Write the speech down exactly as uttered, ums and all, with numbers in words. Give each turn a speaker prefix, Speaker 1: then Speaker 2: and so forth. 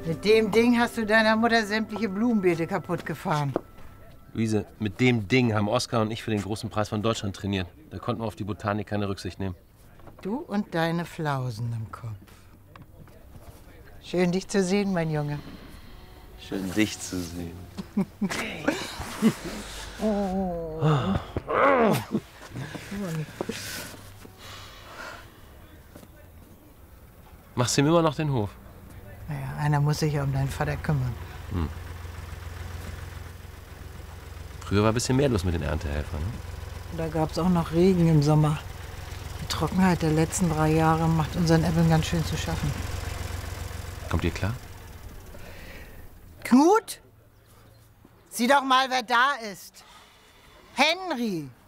Speaker 1: Mit dem Ding hast du deiner Mutter sämtliche Blumenbeete kaputt gefahren.
Speaker 2: Luise, mit dem Ding haben Oskar und ich für den großen Preis von Deutschland trainiert. Da konnten wir auf die Botanik keine Rücksicht nehmen.
Speaker 1: Du und deine Flausen im Kopf. Schön, dich zu sehen, mein Junge.
Speaker 2: Schön, dich zu sehen.
Speaker 1: Oh.
Speaker 2: Machst du ihm immer noch den Hof?
Speaker 1: Naja, einer muss sich ja um deinen Vater kümmern.
Speaker 2: Hm. Früher war ein bisschen mehr los mit den Erntehelfern. Ne?
Speaker 1: Da gab es auch noch Regen im Sommer. Die Trockenheit der letzten drei Jahre macht unseren Äppeln ganz schön zu schaffen.
Speaker 2: Kommt ihr klar?
Speaker 1: Knut? Sieh doch mal, wer da ist. Henry.